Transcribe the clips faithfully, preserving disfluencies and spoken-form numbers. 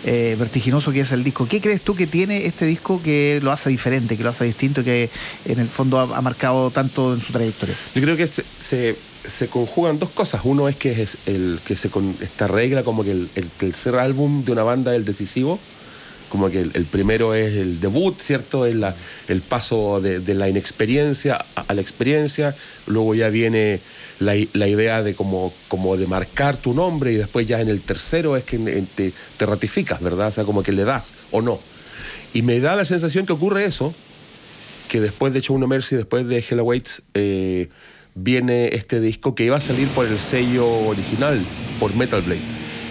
eh, vertiginoso que es el disco. ¿Qué crees tú que tiene este disco que lo hace diferente, que lo hace distinto, que en el fondo ha, ha marcado tanto en su trayectoria? Yo creo que se, se, se conjugan dos cosas. Uno es que es el que se con esta regla como que el, el tercer álbum de una banda es el decisivo, como que el, el primero es el debut, ¿cierto? Es la, el paso de, de la inexperiencia a, a la experiencia. Luego ya viene la, la idea de como, como de marcar tu nombre, y después ya en el tercero es que te, te ratificas, ¿verdad? O sea, como que le das o no. Y me da la sensación que ocurre eso, que después de Show No Mercy, después de Hell Awaits, eh, viene este disco que iba a salir por el sello original, por Metal Blade.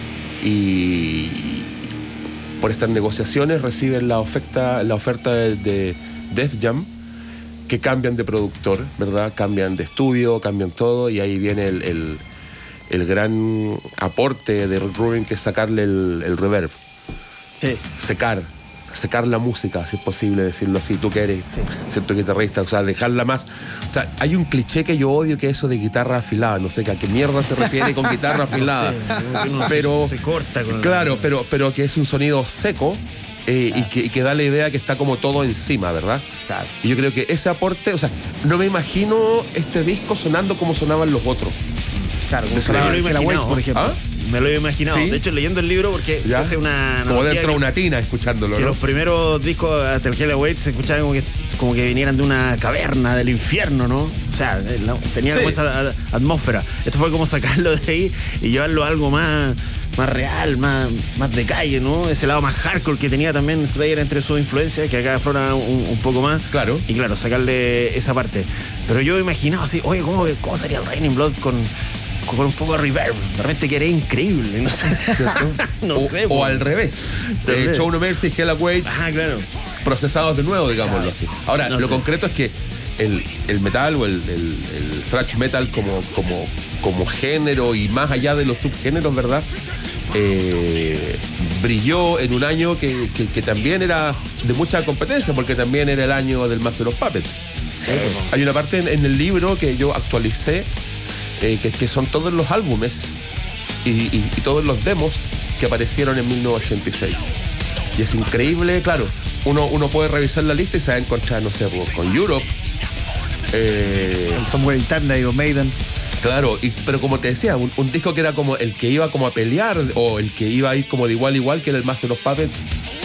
Y por estas negociaciones reciben la oferta, la oferta de, de Def Jam, que cambian de productor, ¿verdad? Cambian de estudio, cambian todo, y ahí viene el, el, el gran aporte de Rick Rubin, que es sacarle el, el reverb. Sí. Secar, secar la música, si es posible decirlo así, tú que eres sí. cierto guitarrista, o sea, dejarla más. O sea, hay un cliché que yo odio, que es eso de guitarra afilada, no sé a qué mierda se refiere con guitarra afilada. No sé, pero se, se corta con claro, la... pero, pero que es un sonido seco. Eh, claro. y, que, y que da la idea que está como todo encima, ¿verdad? Claro. Y yo creo que ese aporte, o sea, no me imagino este disco sonando como sonaban los otros. Claro, como sonaba el Awaits, por ejemplo. ¿Ah? Me lo he imaginado. ¿Sí? De hecho, leyendo el libro, porque ¿Ya? se hace una... Como dentro de una tina, escuchándolo, que ¿no? Los primeros discos hasta el Hell Awaits se escuchaban como que, como que vinieran de una caverna, del infierno, ¿no? O sea, tenía sí. como esa atmósfera. Esto fue como sacarlo de ahí y llevarlo a algo más... más real, más, más de calle, ¿no? Ese lado más hardcore que tenía también Slayer entre sus influencias, que acá aflora un, un poco más. Claro. Y claro, sacarle esa parte. Pero yo imaginaba así, oye, ¿cómo, cómo sería el Raining Blood con, con un poco de reverb? De repente que era increíble, no sé. no o, sé. O al revés. Eh, Show No Mercy, Hell Awaits. Ah, claro. Procesados de nuevo, digámoslo claro. así. Ahora, no lo sé. concreto es que el, el metal o el, el, el thrash metal como, como, como género y más allá de los subgéneros, ¿verdad? Eh, brilló en un año que, que, que también era de mucha competencia, porque también era el año del Master of Puppets. Sí. Hay una parte en, en el libro que yo actualicé, eh, que, que son todos los álbumes y, y, y todos los demos que aparecieron en mil novecientos ochenta y seis. Y es increíble, claro, uno, uno puede revisar la lista y se va a encontrar, no sé, con Europe, eh, el Somewhere in Time de Iron Maiden. Claro, y, pero como te decía, un, un disco que era como el que iba como a pelear, o el que iba a ir como de igual a igual, que era el Master of Puppets.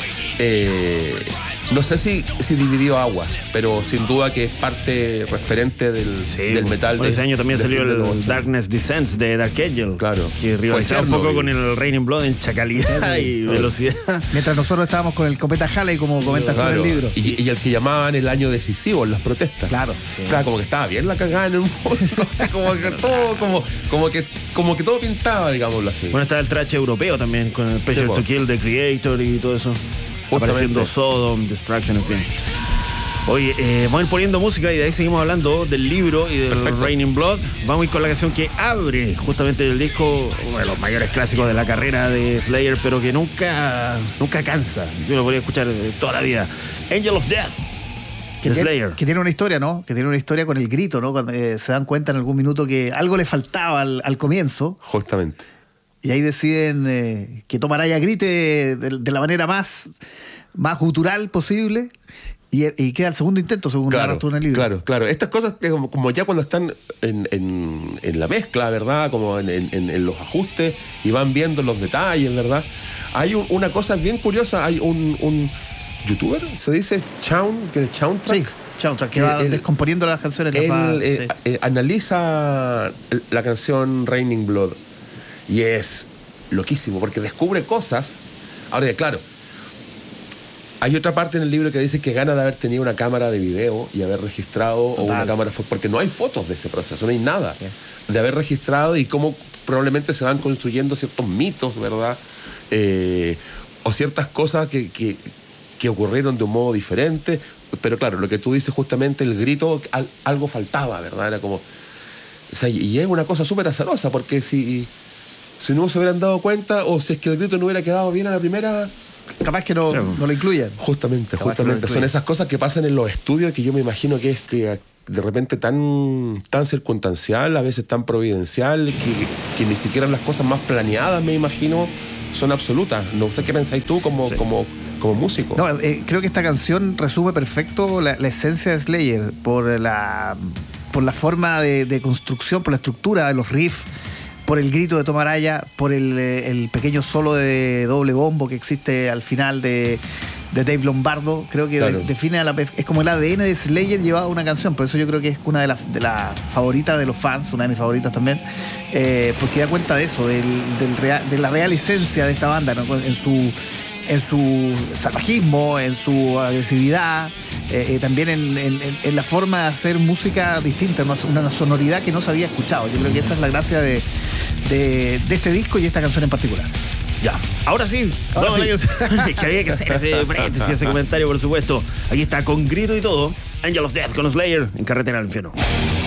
Eh, no sé si, si dividió aguas, pero sin duda que es parte referente del, sí, del metal. Bueno, de, ese año también salió el Darkness Descents de Dark Angel. Claro. Que rivalizaba un poco y... con el Raining Blood en chacalidad y velocidad. Mientras nosotros estábamos con el Cometa Halley, como comentas claro. tú en el libro. Y, y el que llamaban el año decisivo en las protestas. Claro. Sí. O sea, como que estaba bien la cagada en el mundo. Así como que todo, como, como que, como que todo pintaba, digámoslo así. Bueno, estaba el trash europeo también, con el Pressure sí, to Kill, The Creator y todo eso. Apareciendo Sodom, Destruction, en fin. Oye, eh, vamos a ir poniendo música y de ahí seguimos hablando del libro y del Perfecto. Raining Blood. Vamos a ir con la canción que abre justamente el disco, uno de los mayores clásicos de la carrera de Slayer, pero que nunca, nunca cansa. Yo lo podría escuchar toda la vida. Angel of Death. Que de tiene, Slayer. que tiene una historia, ¿no? Que tiene una historia con el grito, ¿no? Cuando eh, se dan cuenta en algún minuto que algo le faltaba al, al comienzo. Justamente. Y ahí deciden eh, que Tomaraya grite de, de la manera más, más gutural posible. Y, y queda el segundo intento, según claro, tú en el libro. Claro, claro. Estas cosas que como, como ya cuando están en, en, en la mezcla, ¿verdad? Como en, en, en los ajustes y van viendo los detalles, ¿verdad? Hay un, una cosa bien curiosa. Hay un, un youtuber, se dice Chaun, que es Chauntrack. Sí, Chauntrack, que, que va él, descomponiendo las canciones. Él va, eh, sí. eh, analiza la canción Raining Blood y es loquísimo porque descubre cosas. Ahora, claro, hay otra parte en el libro que dice que gana de haber tenido una cámara de video y haber registrado, Total. o una cámara, porque no hay fotos de ese proceso, no hay nada. ¿Qué? De haber registrado y cómo probablemente se van construyendo ciertos mitos, ¿verdad? Eh, o ciertas cosas que, que, que ocurrieron de un modo diferente. Pero claro, lo que tú dices justamente, el grito, al, algo faltaba, ¿verdad? Era como... O sea, y es una cosa súper azarosa, porque si, si no se hubieran dado cuenta, o si es que el grito no hubiera quedado bien a la primera... Capaz que no, claro. no lo incluyen. Justamente, Capaz justamente. Son esas cosas que pasan en los estudios que yo me imagino que es que de repente tan, tan circunstancial, a veces tan providencial, que, que ni siquiera las cosas más planeadas, me imagino, son absolutas. No sé qué pensáis tú como, sí. como, como músico. No, eh, creo que esta canción resume perfecto la, la esencia de Slayer por la, por la forma de, de construcción, por la estructura de los riffs, por el grito de Tom Araya, por el, el pequeño solo de doble bombo que existe al final de, de Dave Lombardo. Creo que claro. de, define a la, es como el A D N de Slayer llevado a una canción. Por eso yo creo que es una de las de la favoritas de los fans, una de mis favoritas también, eh, porque da cuenta de eso, del, del real, de la real esencia de esta banda, ¿no? en su en su salvajismo, en su agresividad, eh, eh, también en, en, en la forma de hacer música distinta, una, una sonoridad que no se había escuchado. Yo creo que esa es la gracia de, de, de este disco y esta canción en particular. Ya, ahora sí, ahora sí. Es que había que hacer ese paréntesis, ese comentario, por supuesto. Aquí está, con grito y todo, Angel of Death con Slayer en Carretera al Infierno.